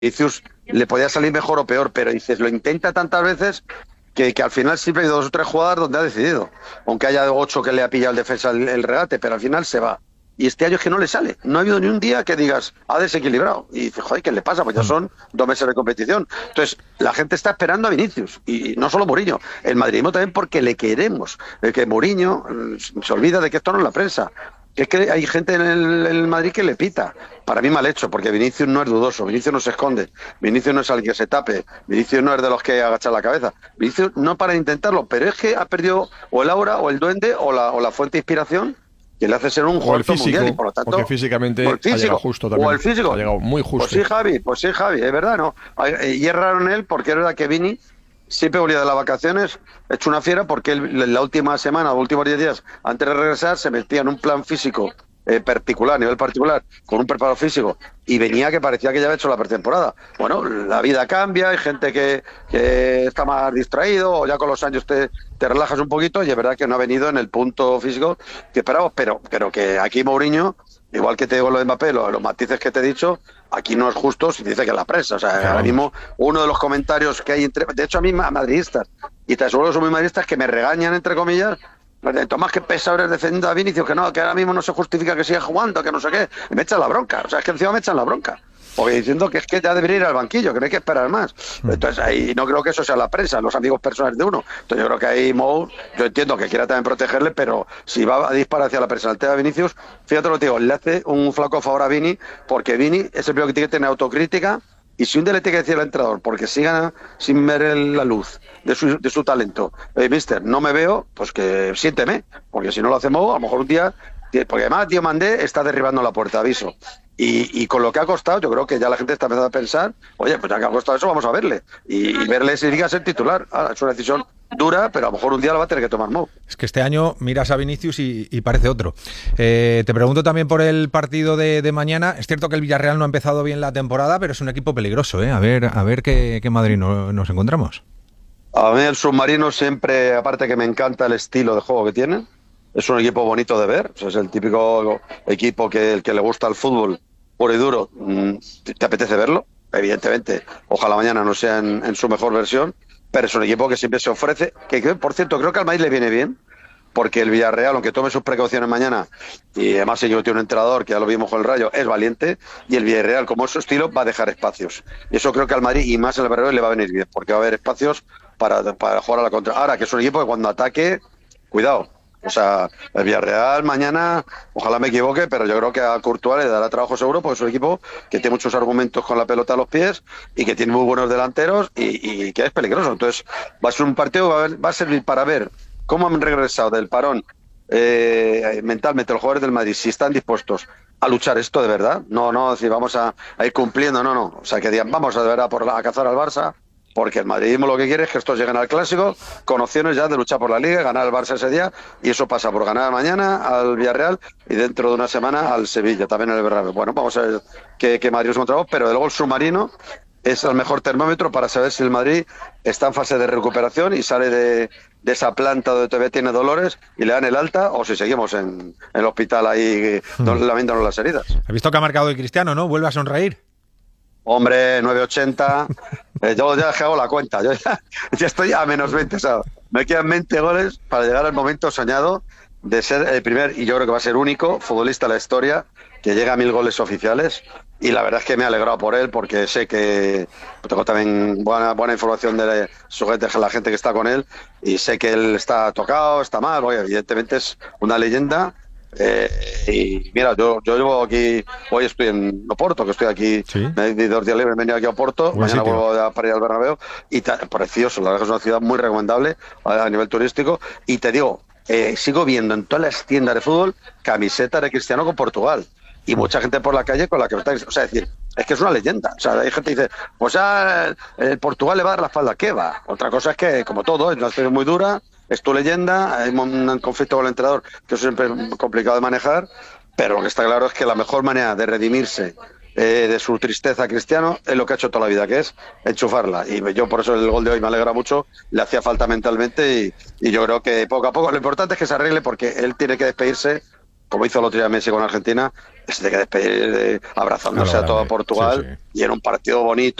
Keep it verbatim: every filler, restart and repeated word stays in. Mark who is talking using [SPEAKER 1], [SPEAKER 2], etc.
[SPEAKER 1] Vinicius le podía salir mejor o peor, pero dices, lo intenta tantas veces que, que al final siempre hay dos o tres jugadas donde ha decidido, aunque haya ocho que le ha pillado el defensa el, el regate, pero al final se va. Y este año es que no le sale. No ha habido ni un día que digas, ha desequilibrado. Y dices, joder, ¿qué le pasa? Pues ya son dos meses de competición. Entonces, la gente está esperando a Vinicius. Y no solo Mourinho, el madridismo también porque le queremos. El que Mourinho se olvida de que esto no es la prensa. Es que hay gente en el, en el Madrid que le pita. Para mí mal hecho, porque Vinicius no es dudoso, Vinicius no se esconde, Vinicius no es alguien que se tape, Vinicius no es de los que agachan la cabeza. Vinicius no para de intentarlo, pero es que ha perdido o el aura, o el duende, o la, o la fuente de inspiración que le hace ser un jugador mundial y por lo tanto
[SPEAKER 2] porque físicamente
[SPEAKER 1] o el físico,
[SPEAKER 2] ha llegado justo también.
[SPEAKER 1] O el físico.
[SPEAKER 2] Ha llegado muy justo.
[SPEAKER 1] Pues sí, Javi, pues sí, Javi, es verdad, ¿no? Y erraron él porque es verdad que Vini siempre volvía de las vacaciones hecho una fiera porque él, la última semana, los últimos diez días, antes de regresar, se metía en un plan físico eh, particular, a nivel particular, con un preparo físico, y venía que parecía que ya había hecho la pretemporada. Bueno, la vida cambia, hay gente que, que está más distraído, o ya con los años te, te relajas un poquito, y es verdad que no ha venido en el punto físico que esperábamos, pero, pero que aquí Mourinho, igual que te digo lo de Mbappé, los, los matices que te he dicho, aquí no es justo si dice que es la prensa. O sea, claro. Ahora mismo uno de los comentarios que hay entre... De hecho, a mí, madridistas, y te aseguro que son muy madridistas, que me regañan, entre comillas, Tomás, que pesa ahora defendiendo a Vinicius, que no, que ahora mismo no se justifica que siga jugando, que no sé qué. Y me echan la bronca. O sea, es que encima me echan la bronca. Porque diciendo que es que ya debería ir al banquillo, que no hay que esperar más. Entonces ahí no creo que eso sea la prensa, los amigos personales de uno. Entonces yo creo que ahí Mou, yo entiendo que quiera también protegerle, pero si va a disparar hacia la prensa el tema de Vinicius, fíjate lo que digo, le hace un flaco favor a Vini, porque Vini es el primero que tiene que tener autocrítica. Y si un día le tiene que decir al entrenador, porque siga sin ver el, la luz de su, de su talento, hey, mister, no me veo, pues que siénteme, porque si no lo hacemos, a lo mejor un día, porque además Diomandé está derribando la puerta, aviso. Y, y con lo que ha costado, yo creo que ya la gente está empezando a pensar, oye, pues ya que ha costado eso, vamos a verle. Y, y verle significa ser titular. Ahora, es una decisión dura, pero a lo mejor un día lo va a tener que tomar Mou.
[SPEAKER 3] Es que este año miras a Vinicius y, y parece otro. Eh, te pregunto también por el partido de, de mañana. Es cierto que el Villarreal no ha empezado bien la temporada, pero es un equipo peligroso, ¿eh? A ver, a ver qué, qué Madrid no, nos encontramos.
[SPEAKER 1] A mí el submarino siempre, aparte que me encanta el estilo de juego que tienen, es un equipo bonito de ver. O sea, es el típico equipo que el que le gusta el fútbol puro y duro, te apetece verlo, evidentemente. Ojalá mañana no sea en, en su mejor versión, pero es un equipo que siempre se ofrece, que, que por cierto creo que al Madrid le viene bien, porque el Villarreal, aunque tome sus precauciones mañana, y además ellos tiene un entrenador que ya lo vimos con el Rayo, es valiente, y el Villarreal, como es su estilo, va a dejar espacios. Y eso creo que al Madrid, y más en el Bernabéu, le va a venir bien, porque va a haber espacios para, para jugar a la contra. Ahora, que es un equipo que cuando ataque, cuidado. O sea, el Villarreal mañana, ojalá me equivoque, pero yo creo que a Courtois le dará trabajo seguro, porque es un equipo que tiene muchos argumentos con la pelota a los pies y que tiene muy buenos delanteros y, y que es peligroso. Entonces, va a ser un partido, va a, ver, va a servir para ver cómo han regresado del parón eh, mentalmente los jugadores del Madrid, si están dispuestos a luchar esto de verdad. No, no, si vamos a, a ir cumpliendo, no, no. O sea, que digan, vamos a de verdad por la, a cazar al Barça. Porque el madridismo lo que quiere es que estos lleguen al Clásico con opciones ya de luchar por la Liga, ganar el Barça ese día, y eso pasa por ganar mañana al Villarreal y dentro de una semana al Sevilla, también en el Bernabéu. Bueno, vamos a ver qué, qué Madrid nos encontramos, pero de luego el submarino es el mejor termómetro para saber si el Madrid está en fase de recuperación y sale de, de esa planta donde todavía tiene dolores y le dan el alta, o si seguimos en, en el hospital ahí hmm. lamentándonos las heridas.
[SPEAKER 3] ¿Has visto que ha marcado el Cristiano, no? ¿Vuelve a sonreír?
[SPEAKER 1] Hombre, nueve ochenta, eh, yo ya hago la cuenta, yo ya, ya estoy a menos veinte, o sea, me quedan veinte goles para llegar al momento soñado de ser el primer, y yo creo que va a ser único, futbolista de la historia que llega a mil goles oficiales, y la verdad es que me he alegrado por él, porque sé que tengo también buena, buena información de su gente, de la gente que está con él, y sé que él está tocado, está mal, bueno, evidentemente es una leyenda. Eh, y mira, yo, yo llevo aquí, hoy estoy en Oporto, que estoy aquí, ¿sí? Me he dos días libres, he venido aquí a Oporto, buen mañana sitio. Vuelvo a, para ir al Bernabéu, y ta, precioso, la verdad que es una ciudad muy recomendable a, a nivel turístico, y te digo, eh, sigo viendo en todas las tiendas de fútbol camisetas de Cristiano con Portugal, y mucha gente por la calle con la que está, o sea, es decir, es que es una leyenda, o sea, hay gente que dice, pues ya el, el Portugal le va a dar la espalda, ¿qué va? Otra cosa es que, como todo, es una situación muy dura, es tu leyenda, hay un conflicto con el entrenador, que eso siempre es complicado de manejar, pero lo que está claro es que la mejor manera de redimirse eh, de su tristeza Cristiano es lo que ha hecho toda la vida, que es enchufarla, y yo por eso el gol de hoy me alegra mucho, le hacía falta mentalmente, y, y yo creo que poco a poco, lo importante es que se arregle, porque él tiene que despedirse como hizo el otro día Messi con Argentina, se tiene que despedir de, abrazándose
[SPEAKER 3] Claro,
[SPEAKER 1] a todo
[SPEAKER 3] grande.
[SPEAKER 1] Portugal,
[SPEAKER 3] Sí, sí.
[SPEAKER 1] y en un partido bonito.